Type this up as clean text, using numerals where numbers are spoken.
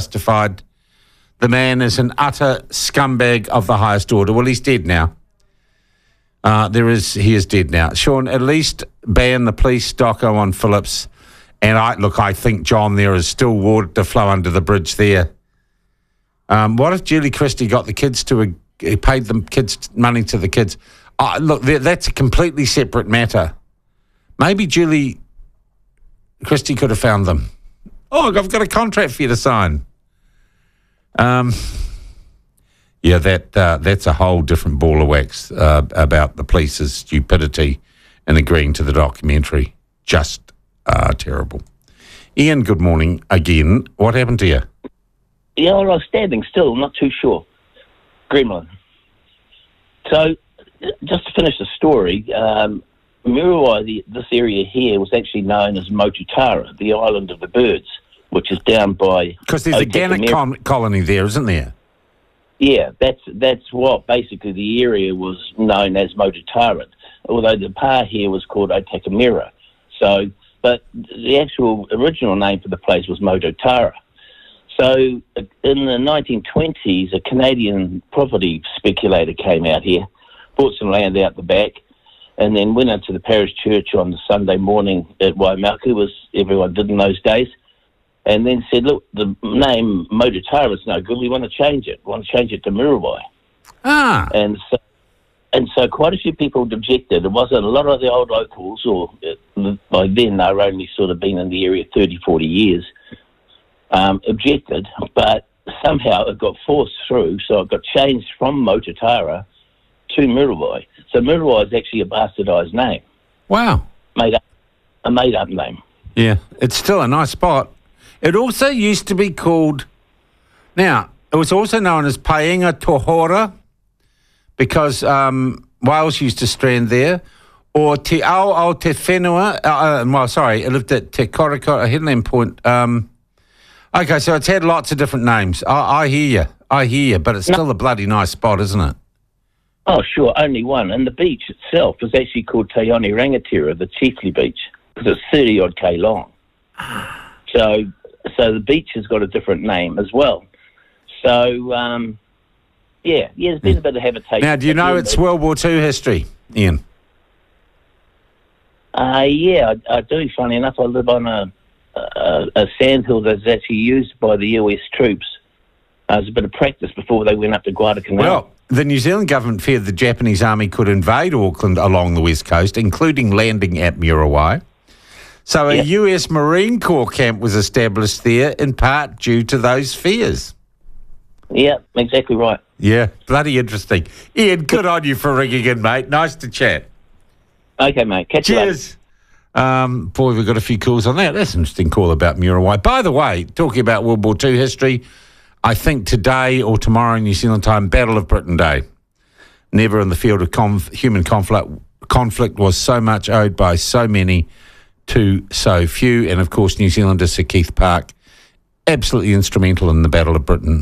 justified. The man is an utter scumbag of the highest order. Well, he's dead now. He is dead now. Sean, at least ban the police doco on Phillips. And I think, John, there is still water to flow under the bridge there. What if Julie Christie got the kids paid them kids money to the kids? Look, that's a completely separate matter. Maybe Julie Christie could have found them. Oh, I've got a contract for you to sign. That's a whole different ball of wax about the police's stupidity in agreeing to the documentary. Just terrible. Ian, good morning again. What happened to you? Yeah, well, I was standing still, not too sure. Gremlin. So, just to finish the story, Muriwai, this area here, was actually known as Motutara, the island of the birds, which is down by... Because there's a gannet colony there, isn't there? Yeah, that's what basically the area was known as Motutara, although the pa here was called Otakamira. So, but the actual original name for the place was Motutara. So in the 1920s, a Canadian property speculator came out here, bought some land out the back, and then went into the parish church on the Sunday morning at Waimaku, as everyone did in those days, and then said, look, the name Motutara is no good, we want to change it. We want to change it to Muriwai. And so quite a few people objected. It wasn't a lot of the old locals, or by then they were only sort of been in the area 30, 40 years, objected, but somehow it got forced through, so it got changed from Motutara to Muriwai. So Muriwai is actually a bastardised name. Wow. A made-up name. Yeah, it's still a nice spot. It also used to be called... Now, it was also known as Paenga Tohora, because whales used to strand there, or Te Ao Ao Te Whenua... it lived at Te Koriko, a Headland Point... Okay, so it's had lots of different names. I hear you, but it's still a bloody nice spot, isn't it? Oh, sure, only one. And the beach itself was actually called Te Oni Rangatira, the Chiefly Beach, because it's 30-odd K long. So the beach has got a different name as well. So, there's been a bit of habitation. Now, do you know it's World War II history, Ian? Yeah, I do. Funny enough, I live on a sandhill that's actually used by the US troops as a bit of practice before they went up to Guadalcanal. Well, the New Zealand government feared the Japanese army could invade Auckland along the west coast, including landing at Muriwai. So a US Marine Corps camp was established there, in part due to those fears. Yeah, exactly right. Yeah, bloody interesting. Ian, good on you for ringing in, mate. Nice to chat. Okay, mate. Catch you later. Cheers. Boy, we've got a few calls on that. That's an interesting call about Muriwai. By the way, talking about World War II history, I think today or tomorrow in New Zealand time, Battle of Britain Day. Never in the field of human conflict was so much owed by so many to so few. And, of course, New Zealander Sir Keith Park, absolutely instrumental in the Battle of Britain.